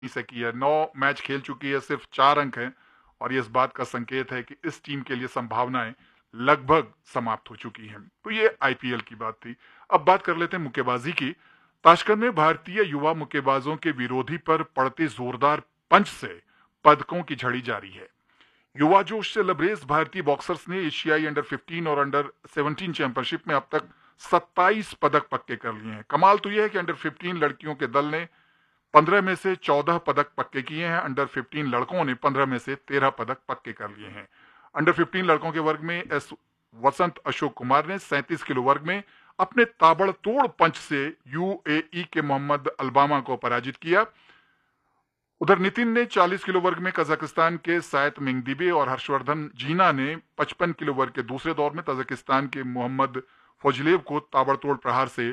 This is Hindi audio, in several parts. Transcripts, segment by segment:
से की है, 9 मैच खेल चुकी है, सिर्फ 4 अंक हैं और ये इस बात का संकेत है कि इस टीम के लिए संभावनाएं लगभग समाप्त हो चुकी हैं। तो ये आईपीएल की बात थी। अब बात कर लेते हैं मुक्केबाजी की। ताशकंद में भारतीय युवा मुक्केबाजों के विरोधी पर पड़ते जोरदार पंच से पदकों की झड़ी जारी है। युवा जोश से लबरेज भारतीय बॉक्सर्स ने एशियाई अंडर 15 और अंडर 17 चैंपियनशिप में अब तक 27 पदक पक्के कर लिए हैं। कमाल तो यह है कि अंडर 15 लड़कियों के दल ने 15 में से 14 पदक पक्के किए हैं। अंडर 15 लड़कों ने 15 में से 13 पदक पक्के कर लिए हैं। अंडर 15 लड़कों के वर्ग में एस वसंत अशोक कुमार ने 37 किलो वर्ग में अपने ताबड़तोड़ पंच से यूएई के मोहम्मद अलबामा को पराजित किया। उधर नितिन ने 40 किलो वर्ग में कजाकिस्तान के सायत मिंगदिबे और हर्षवर्धन जीना ने 55 किलो वर्ग के दूसरे दौर में तजाकिस्तान के मोहम्मद फौजलेव को ताबड़तोड़ प्रहार से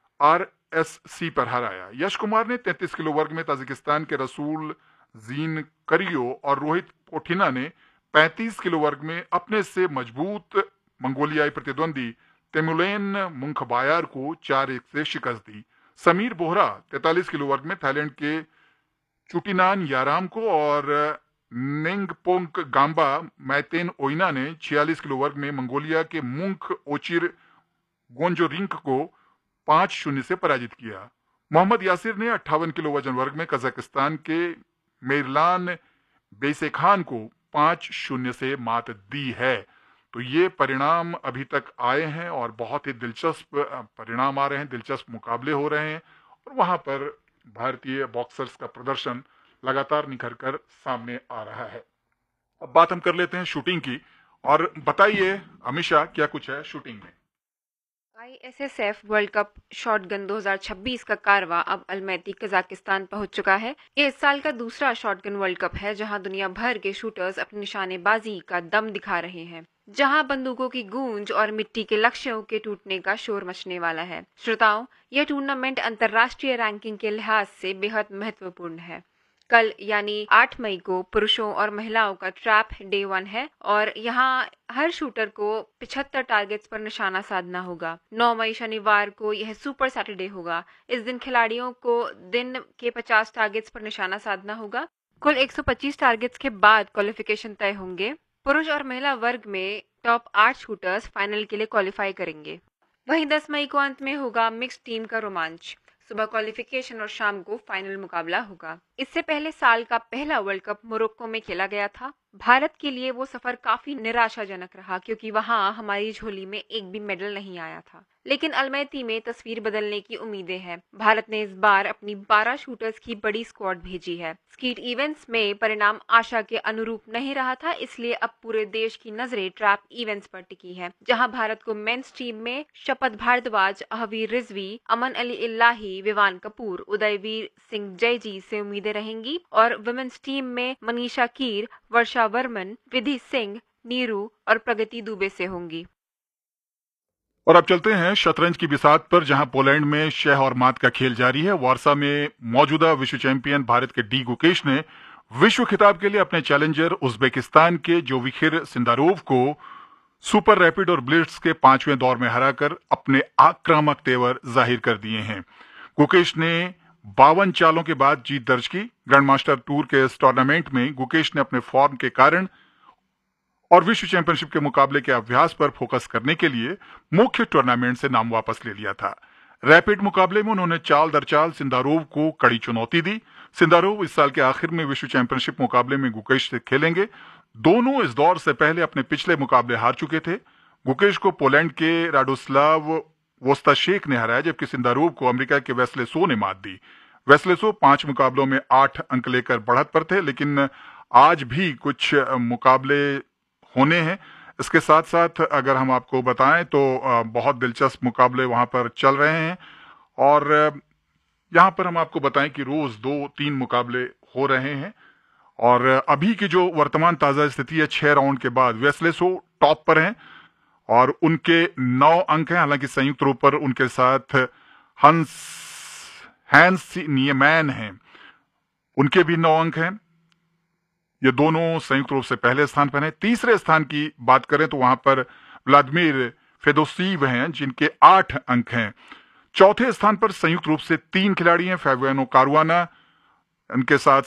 आरएससी पर हराया। यश कुमार ने 33 किलो वर्ग में तजाकिस्तान के रसूल जीन करियो और रोहित पोठिना ने 35 किलो वर्ग में अपने से मजबूत मंगोलियाई प्रतिद्वंदी तेमुलेन मुंखबायार को 4-1 से शिकस्त दी। समीर बोहरा 43 किलो वर्ग में थाईलैंड के चुटिनान याराम को और निंगपोंग गांबा मैतेन ओइना ने 46 किलो वर्ग में मंगोलिया के मुंख ओचिर गोंजोरिंक को 5-0 से पराजित किया। मोहम्मद यासिर ने 58 किलो वजन वर्ग में कजाकिस्तान के मेरलान बेसेखान को 5-0 से मात दी है। तो ये परिणाम अभी तक आए हैं और बहुत ही दिलचस्प परिणाम आ रहे हैं, दिलचस्प मुकाबले हो रहे हैं और वहां पर भारतीय बॉक्सर्स का प्रदर्शन लगातार निखर कर सामने आ रहा है। अब बात हम कर लेते हैं शूटिंग की और बताइए अमीषा क्या कुछ है शूटिंग में। आईएसएसएफ वर्ल्ड कप शॉटगन 2026 का कारवां अब अल्मैती कजाकिस्तान पहुंच चुका है। ये इस साल का दूसरा शॉटगन वर्ल्ड कप है जहां दुनिया भर के शूटर्स अपनी निशानेबाजी का दम दिखा रहे हैं, जहां बंदूकों की गूंज और मिट्टी के लक्ष्यों के टूटने का शोर मचने वाला है। श्रोताओं, यह टूर्नामेंट अंतर्राष्ट्रीय रैंकिंग के लिहाज से बेहद महत्वपूर्ण है। कल यानी 8 मई को पुरुषों और महिलाओं का ट्रैप डे 1 है और यहाँ हर शूटर को 75 टारगेट्स पर निशाना साधना होगा। 9 मई शनिवार को यह सुपर सैटरडे होगा। इस दिन खिलाड़ियों को दिन के 50 टारगेट्स पर निशाना साधना होगा। कुल 125 टारगेट्स के बाद क्वालिफिकेशन तय होंगे। पुरुष और महिला वर्ग में टॉप 8 शूटर्स फाइनल के लिए क्वालिफाई करेंगे। वहीं 10 मई को अंत में होगा मिक्स टीम का रोमांच। सुबह क्वालिफिकेशन और शाम को फाइनल मुकाबला होगा। इससे पहले साल का पहला वर्ल्ड कप मोरक्को में खेला गया था। भारत के लिए वो सफर काफी निराशाजनक रहा क्योंकि वहां हमारी झोली में एक भी मेडल नहीं आया था। लेकिन अल्मैती में तस्वीर बदलने की उम्मीदें हैं। भारत ने इस बार अपनी 12 शूटर्स की बड़ी स्क्वाड भेजी है। स्कीट इवेंट्स में परिणाम आशा के अनुरूप नहीं रहा था, इसलिए अब पूरे देश की नजरें ट्रैप इवेंट्स पर टिकी हैं, जहां भारत को मेंस टीम में शपथ भारद्वाज, अहवीर रिजवी, अमन अली इल्लाही, विवान कपूर, उदयवीर सिंह जयजी से उम्मीदें रहेंगी और वुमेन्स टीम में मनीषा कीर, वर्षा वर्मन, विधि सिंह, नीरू और प्रगति दुबे से होंगी। और अब चलते हैं शतरंज की बिसात पर, जहां पोलैंड में शह और मात का खेल जारी है। वारसा में मौजूदा विश्व चैंपियन भारत के डी गुकेश ने विश्व खिताब के लिए अपने चैलेंजर उज्बेकिस्तान के जोविखिर सिंदारोव को सुपर रैपिड और ब्लिट्स के 5वें दौर में हराकर अपने आक्रामक तेवर जाहिर कर दिए हैं। गुकेश ने 52 चालों के बाद जीत दर्ज की। ग्रैंडमास्टर टूर के इस टूर्नामेंट में गुकेश ने अपने फॉर्म के कारण और विश्व चैंपियनशिप के मुकाबले के अभ्यास पर फोकस करने के लिए मुख्य टूर्नामेंट से नाम वापस ले लिया था। रैपिड मुकाबले में उन्होंने चाल दर चाल सिंदारोव को कड़ी चुनौती दी। सिंदारोव इस साल के आखिर में विश्व चैंपियनशिप मुकाबले में गुकेश से खेलेंगे। दोनों इस दौर से पहले अपने पिछले मुकाबले हार चुके थे। गुकेश को पोलैंड के राडोस्लाव वोस्ताशेक ने हराया, जबकि सिंदारोव को अमेरिका के वेस्ले सो ने मात दी। वेस्ले सो 5 मुकाबलों में 8 अंक लेकर बढ़त पर थे, लेकिन आज भी कुछ मुकाबले होने हैं। इसके साथ साथ अगर हम आपको बताएं तो बहुत दिलचस्प मुकाबले वहां पर चल रहे हैं और यहां पर हम आपको बताएं कि रोज 2-3 मुकाबले हो रहे हैं और अभी की जो वर्तमान ताजा स्थिति है, 6 राउंड के बाद वेस्ले सो टॉप पर हैं और उनके 9 अंक हैं। हालांकि संयुक्त रूप पर उनके साथ हैंस नियमैन हैं, उनके भी 9 अंक हैं। ये दोनों संयुक्त रूप से पहले स्थान पर हैं। तीसरे स्थान की बात करें तो वहां पर व्लादिमीर फेदोसीव हैं, जिनके 8 अंक हैं। चौथे स्थान पर संयुक्त रूप से 3 खिलाड़ी हैं, फैबियानो कारुआना, इनके साथ